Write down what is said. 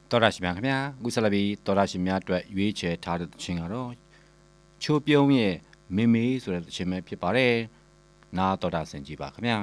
တော်ရရှိမြခင်ဗျာအခုဆက်လက်ပြီးတော်ရရှိမြအတွက်ရွေးချယ်ထားတဲ့သချင်းကတော့ချိုးပြုံးရဲ့မေမေဆိုတဲ့သချင်းပဲဖြစ်ပါတယ်နားတော်တာဆင်ကြည့်ပါခင်ဗျာ